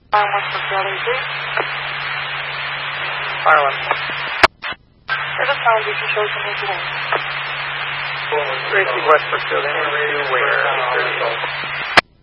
Westbrookfield AG. Fire 1. There's a sound you can show to me today. Tracy Westbrookfield, where?